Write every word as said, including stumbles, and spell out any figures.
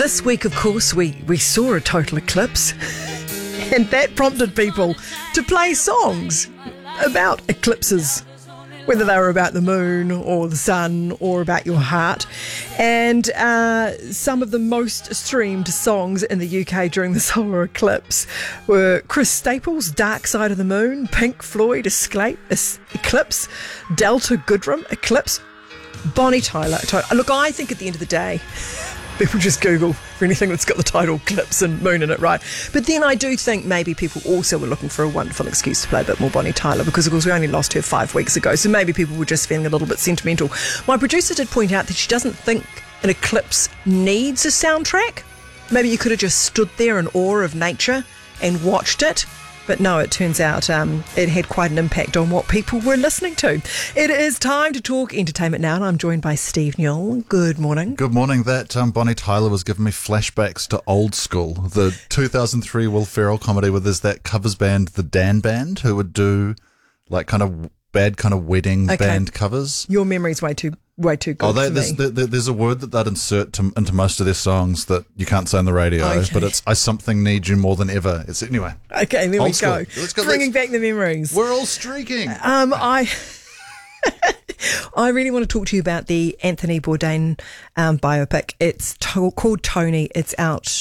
This week, of course, we, we saw a total eclipse, and that prompted people to play songs about eclipses, whether they were about the moon or the sun or about your heart. And uh, some of the most streamed songs in the U K during the solar eclipse were Chris Staples' Dark Side of the Moon, Pink Floyd, Escape, Eclipse, Delta Goodrem, Eclipse, Bonnie Tyler. Look, I think at the end of the day, people just Google for anything that's got the title Eclipse and Moon in it, right? But then I do think maybe people also were looking for a wonderful excuse to play a bit more Bonnie Tyler, because of course we only lost her five weeks ago, so maybe people were just feeling a little bit sentimental. My producer did point out that she doesn't think an eclipse needs a soundtrack. Maybe you could have just stood there in awe of nature and watched it. But no, it turns out um, it had quite an impact on what people were listening to. It is time to talk entertainment now, and I'm joined by Steve Newell. Good morning. Good morning. That um, Bonnie Tyler was giving me flashbacks to Old School, the two thousand three Will Ferrell comedy where there's that covers band, the Dan Band, who would do like kind of bad kind of wedding Okay. band covers. Your memory's way too way too good Oh, they, for there's, me. there, there's a word that they'd insert to, into most of their songs that you can't say on the radio, Okay. but it's I something need you more than ever. It's anyway. Okay, there we Old school. go. Let's go, Bringing let's- back the memories. We're all streaking. Um, I I really want to talk to you about the Anthony Bourdain um, biopic. It's to- called Tony. It's out